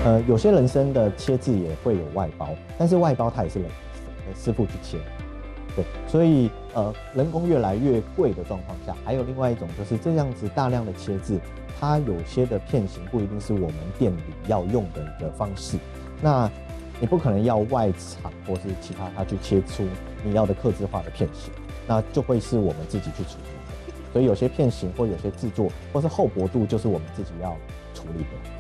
有些人参的切制也会有外包，但是外包它也是师傅去切。对，所以人工越来越贵的状况下，还有另外一种就是这样子大量的切制，它有些的片型不一定是我们店里要用的一个方式。那你不可能要外厂或是其他它去切出你要的客制化的片型，那就会是我们自己去处理的。所以有些片型或有些制作或是厚薄度，就是我们自己要处理的。